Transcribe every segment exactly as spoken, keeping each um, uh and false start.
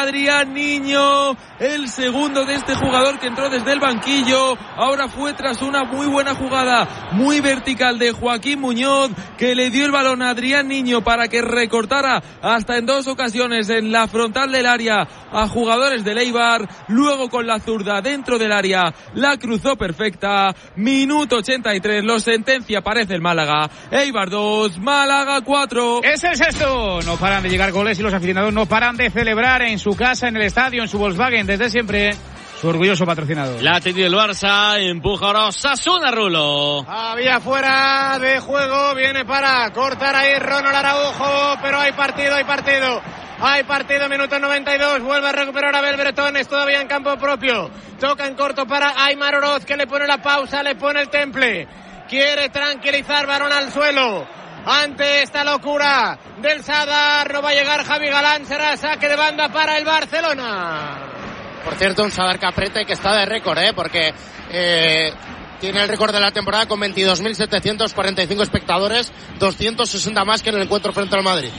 Adrián Niño, el segundo de este jugador que entró desde el banquillo. Ahora fue tras una muy buena jugada, muy vertical de Joaquín Muñoz, que le dio el balón a Adrián Niño para que recortara hasta en dos ocasiones en la frontal del área a jugadores del Eibar. Luego con la zurda dentro del área la cruzó perfecta. Minuto ochenta y tres, lo sentencia, parece el Málaga. Eibar dos, Málaga cuatro. Es el sexto. No paran de llegar goles y los aficionados no paran de celebrar en su casa, en el estadio, en su Volkswagen, desde siempre su orgulloso patrocinador. La ha tenido el Barça, empuja ahora Osasuna, Rulo. Había fuera de juego, viene para cortar ahí Ronald Araujo, pero hay partido, hay partido. Hay partido, minuto noventa y dos, vuelve a recuperar Abel Bretones, todavía en campo propio. Toca en corto para Aimar Oroz, que le pone la pausa, le pone el temple. Quiere tranquilizar, balón al suelo. Ante esta locura del Sadar, no va a llegar Javi Galán, será saque de banda para el Barcelona. Por cierto, un Sadar que aprieta y que está de récord, ¿eh? Porque eh, tiene el récord de la temporada con veintidós mil setecientos cuarenta y cinco espectadores, doscientos sesenta más que en el encuentro frente al Madrid.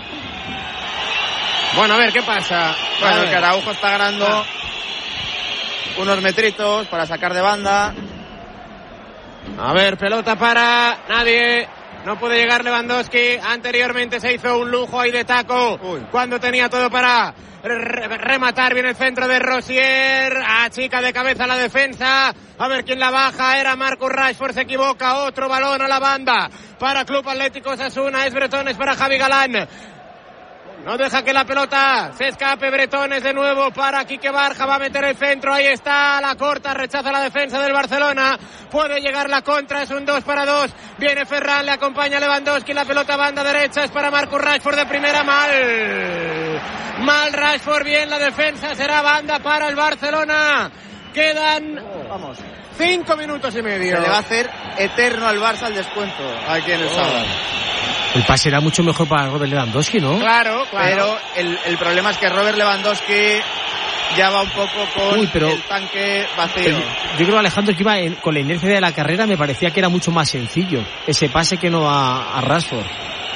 Bueno, a ver, ¿qué pasa? Bueno, el que Araujo está ganando ah. unos metritos para sacar de banda. A ver, pelota para nadie. No puede llegar Lewandowski. Anteriormente se hizo un lujo ahí de taco. Uy. Cuando tenía todo para re- rematar. Viene el centro de Rosier. Achica de cabeza la defensa. A ver quién la baja. Era Marcus Rashford. Se equivoca. Otro balón a la banda para Club Atlético Osasuna. Es Bretones para Javi Galán. No deja que la pelota se escape. Bretones de nuevo para Quique Barja. Va a meter el centro. Ahí está. La corta. Rechaza la defensa del Barcelona. Puede llegar la contra. Es un dos para dos. Viene Ferran. Le acompaña Lewandowski. La pelota banda derecha. Es para Marcus Rashford de primera. Mal. Mal Rashford. Bien la defensa. Será banda para el Barcelona. Quedan... Oh, vamos. Cinco minutos y medio. Se le va a hacer eterno al Barça el descuento aquí en el oh. Sadar. El pase era mucho mejor para Robert Lewandowski, ¿no? Claro, claro. Pero el, el problema es que Robert Lewandowski ya va un poco con Uy, pero, el tanque vacío. Yo creo, Alejandro, que iba en, con la inercia de la carrera, me parecía que era mucho más sencillo ese pase que no a, a Rashford.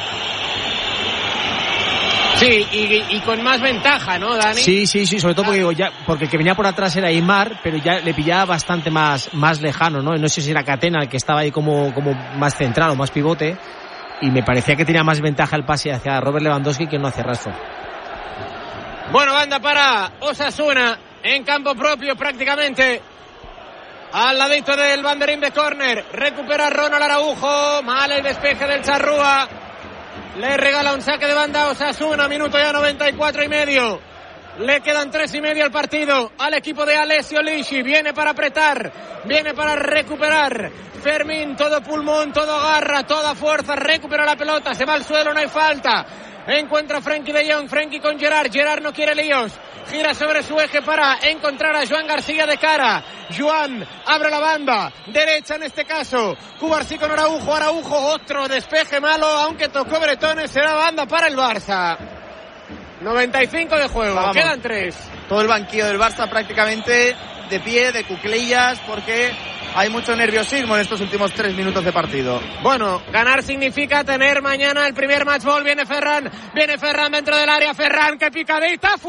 Sí, y, y con más ventaja, ¿no, Dani? Sí, sí, sí, sobre todo porque, digo, ya, porque el que venía por atrás era Aimar, pero ya le pillaba bastante más, más lejano, ¿no? No sé si era Catena el que estaba ahí como, como más central o más pivote, y me parecía que tenía más ventaja el pase hacia Robert Lewandowski que no hacia Rashford. Bueno, banda para Osasuna, en campo propio prácticamente, al ladito del banderín de córner. Recupera Ronald Araujo, mal el despeje del Charrúa. Le regala un saque de banda a Osasuna, minuto ya noventa y cuatro y medio. Le quedan tres y medio al partido al equipo de Alessio Lisci. Viene para apretar, viene para recuperar. Fermín, todo pulmón, todo garra, toda fuerza. Recupera la pelota, se va al suelo, no hay falta. Encuentra a Frenkie de Jong, Frenkie con Gerard. Gerard no quiere líos. Gira sobre su eje para encontrar a Joan García de cara. Joan abre la banda derecha en este caso. Cubarsí con Araujo. Araujo, otro despeje malo, aunque tocó Bretones. Será banda para el Barça. noventa y cinco de juego. Vamos. Quedan tres. Todo el banquillo del Barça prácticamente de pie, de cuclillas, porque hay mucho nerviosismo en estos últimos tres minutos de partido. Bueno, ganar significa tener mañana el primer match ball. Viene Ferran, viene Ferran dentro del área. Ferran, que picadita,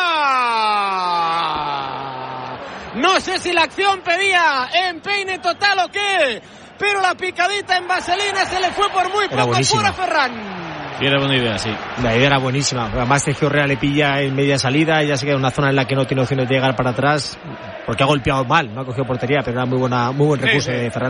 fuera. No sé si la acción pedía empeine total o qué, pero la picadita en vaselina se le fue por muy poco. Fuera Ferran. Sí, era buena idea, sí. La idea era buenísima. Además, Sergio Herrera le pilla en media salida y ya se queda en una zona en la que no tiene opciones de llegar para atrás, porque ha golpeado mal, no ha cogido portería, pero era muy buena, muy buen recurso de Ferran.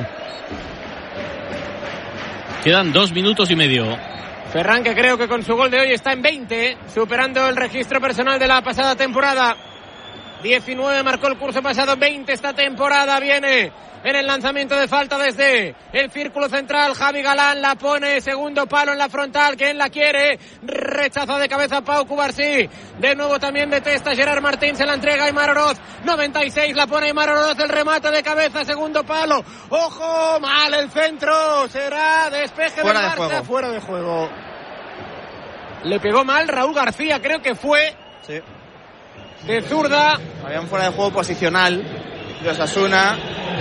Quedan dos minutos y medio. Ferran, que creo que con su gol de hoy está en veinte, superando el registro personal de la pasada temporada. diecinueve marcó el curso pasado, veinte esta temporada. Viene en el lanzamiento de falta desde el círculo central. Javi Galán la pone, segundo palo en la frontal. ¿Quién la quiere? Rechaza de cabeza Pau Cubarsí. De nuevo también detesta Gerard Martín. Se la entrega a Aimar Oroz. noventa y seis la pone Aimar Oroz. El remate de cabeza, segundo palo. ¡Ojo! Mal el centro. Será despeje fuera del de Barça. Juego. Fuera de juego. Le pegó mal Raúl García, creo que fue. Sí. De zurda. Habían fuera de juego posicional de Osasuna.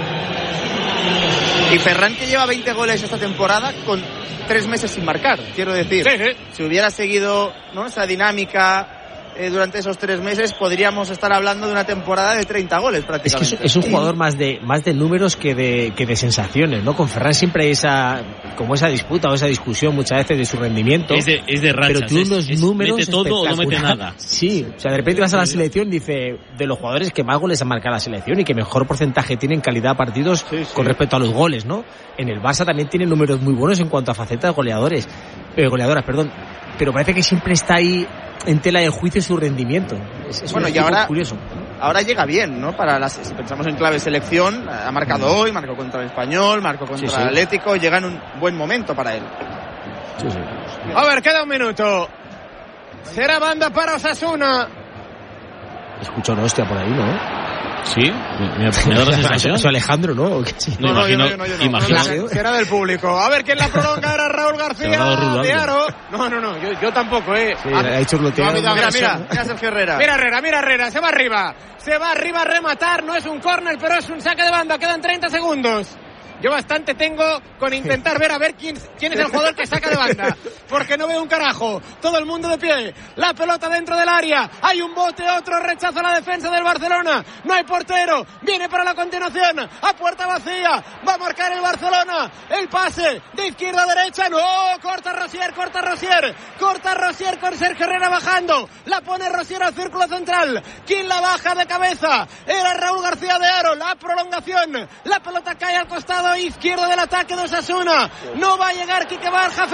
Y Ferran, que lleva veinte goles esta temporada con tres meses sin marcar, quiero decir. Sí, sí. Si hubiera seguido, ¿no?, esa dinámica eh, durante esos tres meses, podríamos estar hablando de una temporada de treinta goles prácticamente. Es que es, es un jugador más de más de números que de que de sensaciones, ¿no? Con Ferran siempre hay esa como esa disputa o esa discusión muchas veces de su rendimiento. Es de, es de rachas. Pero tiene unos es, números mete todo o no mete nada. Sí, o sea, de repente vas a la selección y dice de los jugadores que más goles han marcado la selección y que mejor porcentaje tienen calidad de partidos sí, sí. con respecto a los goles, ¿no? En el Barça también tiene números muy buenos en cuanto a facetas goleadores, eh, goleadoras, perdón. Pero parece que siempre está ahí en tela de juicio su rendimiento. Es, es bueno, un y ahora, curioso. ahora llega bien, ¿no? Para las, si pensamos en clave selección, ha marcado hoy, marcó contra el Español, marcó contra sí, sí. el Atlético, llega en un buen momento para él. Sí, sí. A ver, queda un minuto. Será banda para Osasuna. Escucho una hostia por ahí, ¿no? Sí, me, me, me da la sensación. Eso Alejandro, ¿no? Sí. No, no, imagino, yo no, yo no, yo no. imagino. Será del público. A ver quién la prolonga, era Raúl García de Aro. No, no, no, yo, yo tampoco, eh. Sí, ha hecho no, mira, mira, mira, mira Sergio Herrera. Mira Herrera, mira Herrera, se va arriba. Se va arriba a rematar, no es un córner, pero es un saque de banda, quedan treinta segundos. Yo bastante tengo con intentar ver a ver quién, quién es el jugador que saca de banda, porque no veo un carajo. Todo el mundo de pie, la pelota dentro del área, hay un bote, otro rechazo a la defensa del Barcelona, no hay portero, viene para la continuación, a puerta vacía, va a marcar el Barcelona, el pase de izquierda a derecha, no, corta Rosier, corta Rosier, corta Rosier con Sergio Herrera bajando, la pone Rosier al círculo central, ¿quién la baja de cabeza? Era Raúl García de Aro, la prolongación, la pelota cae al costado izquierdo del ataque de Osasuna, no va a llegar Quique Barja,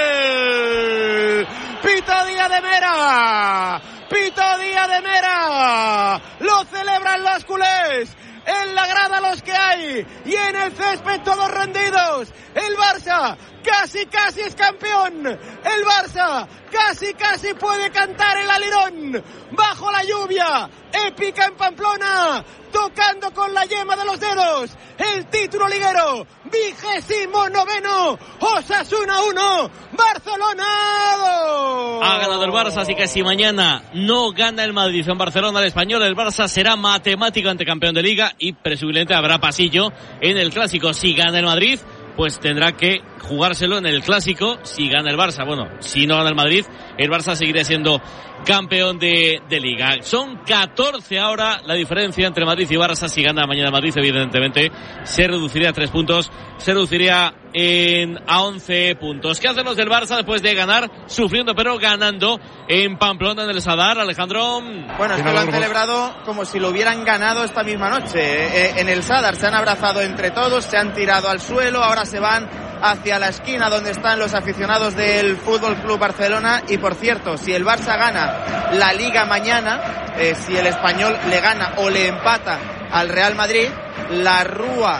final, pito Díaz de Mera, pito Díaz de Mera, lo celebran los culés, en la grada los que hay y en el césped todos rendidos, el Barça casi casi es campeón, el Barça casi casi puede cantar el alirón bajo la lluvia épica en Pamplona, tocando con la yema de los dedos el título liguero, vigésimo noveno, Osasuna uno, Barcelona dos. Ha ganado el Barça, así que si mañana no gana el Madrid en Barcelona el Español, el Barça será matemáticamente campeón de Liga y presumiblemente habrá pasillo en el Clásico. Si gana el Madrid, pues tendrá que jugárselo en el Clásico si gana el Barça. Bueno, si no gana el Madrid, el Barça seguirá siendo campeón de, de Liga. Son catorce ahora la diferencia entre Madrid y Barça. Si gana mañana Madrid, evidentemente se reduciría a tres puntos, se reduciría en, a once puntos. ¿Qué hacen los del Barça después de ganar, sufriendo pero ganando en Pamplona, en el Sadar, Alejandro? Bueno, es que lo han celebrado como si lo hubieran ganado esta misma noche. Eh, en el Sadar se han abrazado entre todos, se han tirado al suelo, ahora se van hacia la esquina donde están los aficionados del Fútbol Club Barcelona. Y por cierto, si el Barça gana la Liga mañana, eh, si el Español le gana o le empata al Real Madrid, la rúa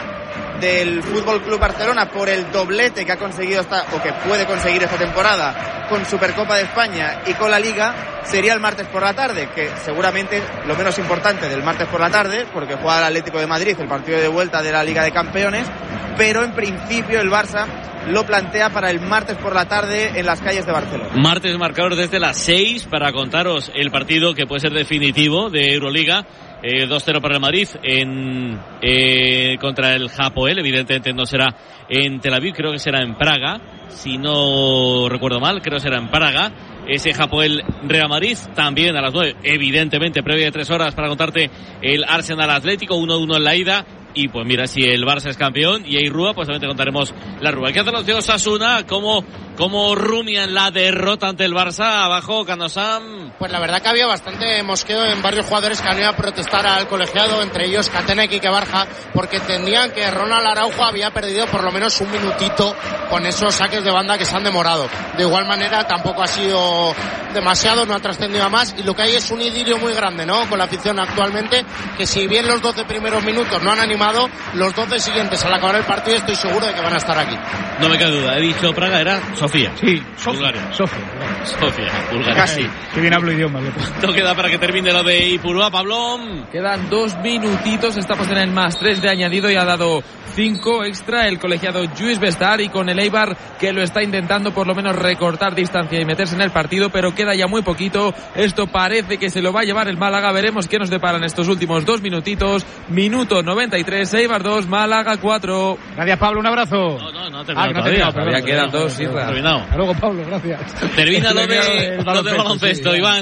del Fútbol Club Barcelona por el doblete que ha conseguido esta, o que puede conseguir esta temporada con Supercopa de España y con la Liga, sería el martes por la tarde, que seguramente lo menos importante del martes por la tarde, porque juega el Atlético de Madrid el partido de vuelta de la Liga de Campeones, pero en principio el Barça lo plantea para el martes por la tarde en las calles de Barcelona. Martes marcador desde las seis para contaros el partido que puede ser definitivo de Euroliga. Eh, dos cero para el Madrid en, eh, contra el Hapoel. Evidentemente no será en Tel Aviv, creo que será en Praga, si no recuerdo mal, creo que será en Praga. Ese Hapoel Real Madrid también a las nueve, evidentemente previa de tres horas para contarte el Arsenal Atlético, uno uno en la ida. Y pues mira, si el Barça es campeón y hay rúa, pues también te contaremos la rúa. ¿Qué hacen los de Osasuna? ¿Cómo, cómo rumian la derrota ante el Barça? Abajo, Canosam. Pues la verdad que había bastante mosqueo en varios jugadores que han ido a protestar al colegiado, entre ellos Catena y Quique Barja, porque entendían que Ronald Araujo había perdido por lo menos un minutito con esos saques de banda que se han demorado. De igual manera, tampoco ha sido demasiado, no ha trascendido a más, y lo que hay es un idilio muy grande, ¿no?, con la afición actualmente, que si bien los doce primeros minutos no han animado, los doce siguientes al acabar el partido estoy seguro de que van a estar aquí. No me cabe duda, he dicho Praga, era Sofía. Sí, Sofía. Bulgaria. Sofía. Sofía, Bulgaria. Casi. Qué bien hablo idiomas. No queda para que termine lo de Ipurúa, Pablo. Quedan dos minutitos, estamos en el más tres de añadido y ha dado cinco extra el colegiado Lluís Bestar, y con el Eibar que lo está intentando por lo menos recortar distancia y meterse en el partido, pero queda ya muy poquito. Esto parece que se lo va a llevar el Málaga. Veremos qué nos deparan estos últimos dos minutitos. Minuto noventa y tres, Eibar dos, Málaga cuatro. Gracias, Pablo, un abrazo. No, no, no ha terminado ah, no todavía. Todavía quedan dos, Isra. Terminado. Hasta luego, Pablo, gracias. Termina lo de, lo de baloncesto, sí, Iván.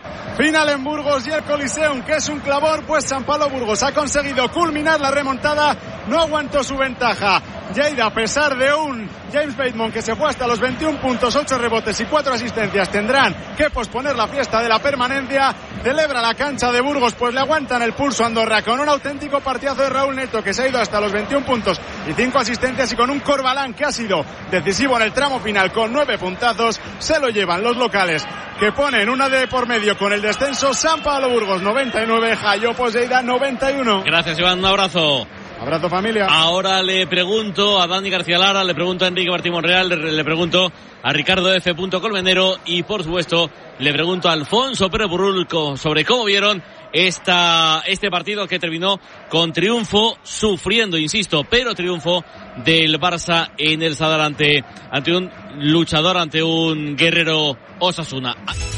final en Burgos y el Coliseum, que es un clamor, pues San Pablo Burgos ha conseguido culminar la remontada, no aguantó su ventaja. Lleida, a pesar de un James Bateman que se fue hasta los veintiún puntos, ocho rebotes y cuatro asistencias, tendrán que posponer la fiesta de la permanencia. Celebra la cancha de Burgos, pues le aguantan el pulso a Andorra con un auténtico partidazo de Raúl Neto, que se ha ido hasta los veintiún puntos y cinco asistencias, y con un Corbalán que ha sido decisivo en el tramo final con nueve puntazos. Se lo llevan los locales, que ponen una de por medio con el descenso. San Pablo Burgos noventa y nueve, Jayopos Lleida noventa y uno. Gracias, Iván, un abrazo. Abrazo, familia. Ahora le pregunto a Dani García Lara, le pregunto a Enrique Martín Monreal, le, le pregunto a Ricardo F. Colmenero y, por supuesto, le pregunto a Alfonso Pérez Burrulco sobre cómo vieron esta, este partido que terminó con triunfo, sufriendo, insisto, pero triunfo del Barça en el Sadar ante, ante un luchador, ante un guerrero Osasuna.